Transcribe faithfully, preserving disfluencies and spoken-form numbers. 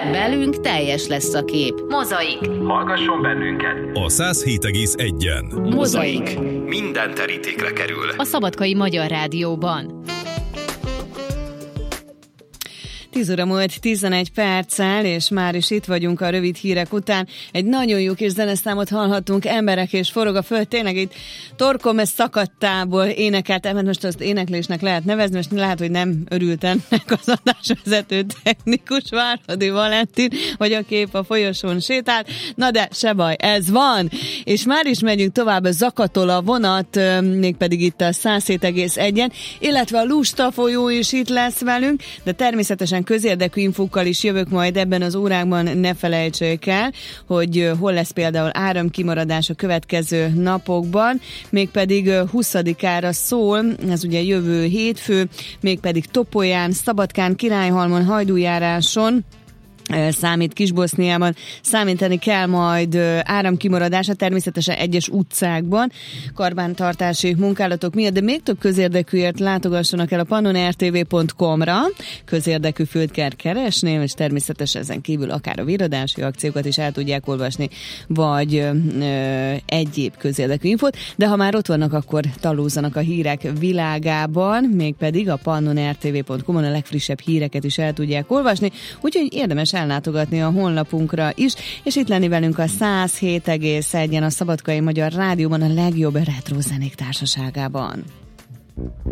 Velünk teljes lesz a kép. Mozaik. Hallgasson bennünket a száz hét egész egyen. Mozaik. Minden terítékre kerül. A Szabadkai Magyar Rádióban. tíz óra múlt tizenegy perccel, és már is itt vagyunk a rövid hírek után. Egy nagyon jó kis zeneszámot hallhattunk, Emberek és forog a föld. Tényleg itt torkom ez szakadtából énekeltem, mert most azt éneklésnek lehet nevezni, most lehet, hogy nem örült ennek az adásvezető technikus Váradi Valentin, hogy a kép a folyosón sétált. Na de se baj, ez van! És már is megyünk tovább, zakatol a vonat, mégpedig itt a száz hét egész egyen, illetve a Lusta folyó is itt lesz velünk, de természetesen közérdekű infókkal is jövök majd ebben az órákban, ne felejtsék el, hogy hol lesz például áramkimaradás a következő napokban, mégpedig huszadikára szól, ez ugye jövő hétfő, mégpedig Topolyán, Szabadkán, Királyhalmon, Hajdújáráson, számít Kisboszniában, számítani kell majd áramkimaradásra, természetesen egyes utcákban, karbantartási munkálatok miatt, de még több közérdekűért látogassanak el a pannon r t v pont com-ra, közérdekű főt kell keresni, és természetesen ezen kívül akár a víradási akciókat is el tudják olvasni, vagy ö, egyéb közérdekű infót, de ha már ott vannak, akkor talózzanak a hírek világában, mégpedig a pannon r t v pont com-on a legfrissebb híreket is el tudják olvasni, úgyhogy érdemes ellátogatni a honlapunkra is, és itt lenni velünk a száz hét egész egyen a Szabadkai Magyar Rádióban, a legjobb retro zenék társaságában.